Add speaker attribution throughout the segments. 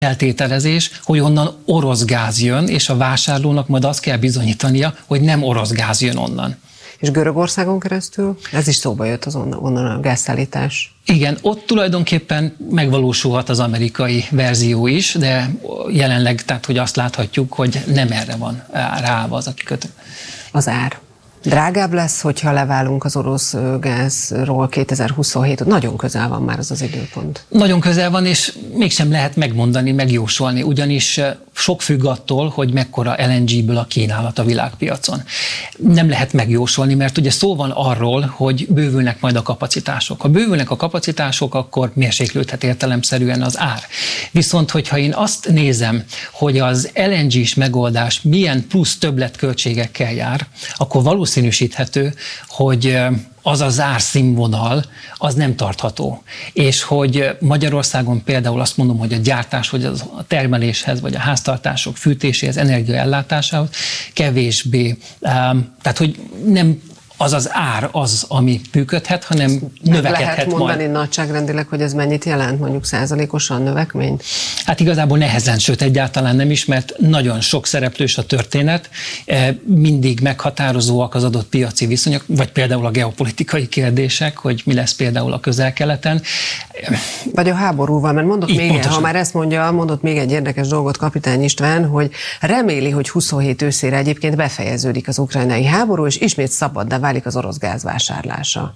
Speaker 1: feltételezés, hogy onnan orosz gáz jön, és a vásárlónak majd azt kell bizonyítania, hogy nem orosz gáz jön onnan.
Speaker 2: És Görögországon keresztül? Ez is szóba jött onnan a gázszállítás.
Speaker 1: Igen, ott tulajdonképpen megvalósulhat az amerikai verzió is, de jelenleg, tehát hogy azt láthatjuk, hogy nem erre van ráállva az a kikötő.
Speaker 2: Az ár. Drágább lesz, hogyha leválunk az orosz gázról 2027-ig. Nagyon közel van már az időpont.
Speaker 1: Nagyon közel van, és mégsem lehet megmondani, megjósolni, ugyanis sok függ attól, hogy mekkora LNG-ből a kínálat a világpiacon. Nem lehet megjósolni, mert ugye szó van arról, hogy bővülnek majd a kapacitások. Ha bővülnek a kapacitások, akkor mérséklődhet értelemszerűen az ár. Viszont, hogyha én azt nézem, hogy az LNG-s megoldás milyen plusz többletköltségekkel jár, akkor valószínűsíthető, hogy az árszínvonal, az nem tartható. És hogy Magyarországon például azt mondom, hogy a gyártás, vagy a termeléshez, vagy a háztartások fűtéséhez, energiaellátásához kevésbé, tehát hogy nem az ár az, ami működhet, hanem növekedhet
Speaker 2: lehet mondani majd. Nagyságrendileg, hogy ez mennyit jelent, mondjuk százalékosan növekményt?
Speaker 1: Hát igazából nehezen, sőt egyáltalán nem is, mert nagyon sok szereplős a történet, mindig meghatározóak az adott piaci viszonyok, vagy például a geopolitikai kérdések, hogy mi lesz például a Közel-Keleten.
Speaker 2: Vagy a háborúval, mert ha már ezt mondja, mondott még egy érdekes dolgot Kapitány István, hogy reméli, hogy 27 őszére egyébként befejeződik az ukrajnai háború, és ismét szabaddá válik az orosz gáz vásárlása.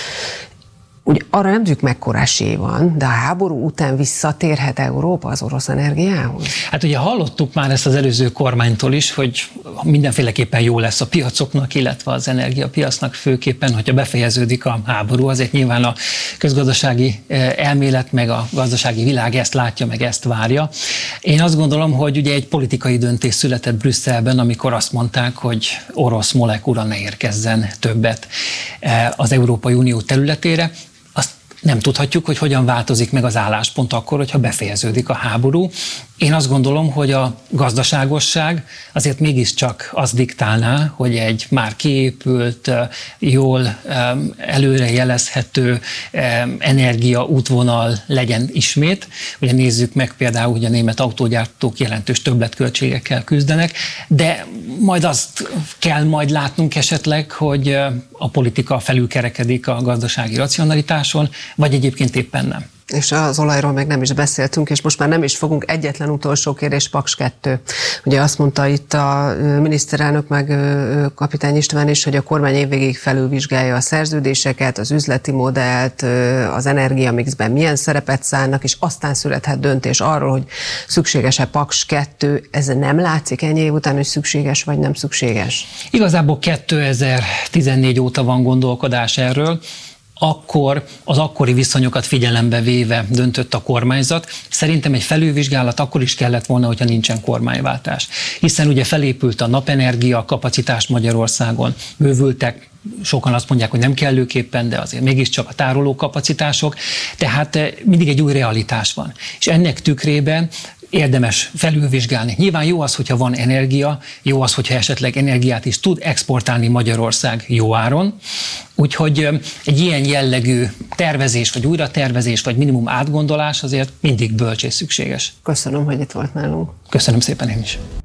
Speaker 2: Ugye arra nem tudjuk, mekkora esély van, de a háború után visszatérhet Európa az orosz energiához? Hát
Speaker 1: ugye hallottuk már ezt az előző kormánytól is, hogy mindenféleképpen jó lesz a piacoknak, illetve az energiapiacnak főképpen, hogyha befejeződik a háború. Azért nyilván a közgazdasági elmélet, meg a gazdasági világ ezt látja, meg ezt várja. Én azt gondolom, hogy ugye egy politikai döntés született Brüsszelben, amikor azt mondták, hogy orosz molekula ne érkezzen többet az Európai Unió területére. Nem tudhatjuk, hogy hogyan változik meg az álláspont akkor, hogyha befejeződik a háború. Én azt gondolom, hogy a gazdaságosság azért mégiscsak azt diktálná, hogy egy már kiépült, jól előrejelezhető energiaútvonal legyen ismét. Ugye nézzük meg például, hogy a német autógyártók jelentős többletköltségekkel küzdenek, de majd azt kell majd látnunk esetleg, hogy a politika felülkerekedik a gazdasági racionalitáson, vagy egyébként éppen nem.
Speaker 2: És az olajról meg nem is beszéltünk, és most már nem is fogunk. Egyetlen utolsó kérdés, Paks 2. Ugye azt mondta itt a miniszterelnök, meg Kapitány István is, hogy a kormány évvégéig felülvizsgálja a szerződéseket, az üzleti modellt, az energiamixben milyen szerepet szánnak, és aztán születhet döntés arról, hogy szükséges-e Paks 2. Ez nem látszik ennyi év után, hogy szükséges vagy nem szükséges?
Speaker 1: Igazából 2014 óta van gondolkodás erről. Akkor az akkori viszonyokat figyelembe véve döntött a kormányzat. Szerintem egy felülvizsgálat akkor is kellett volna, hogyha nincsen kormányváltás. Hiszen ugye felépült a napenergia kapacitás Magyarországon, bővültek, sokan azt mondják, hogy nem kellőképpen, de azért mégiscsak a tárolókapacitások, tehát mindig egy új realitás van. És ennek tükrében érdemes felülvizsgálni. Nyilván jó az, hogyha van energia, jó az, hogyha esetleg energiát is tud exportálni Magyarország jó áron. Úgyhogy egy ilyen jellegű tervezés, vagy újratervezés, vagy minimum átgondolás azért mindig bölcs és szükséges.
Speaker 2: Köszönöm, hogy itt volt nálunk.
Speaker 1: Köszönöm szépen én is.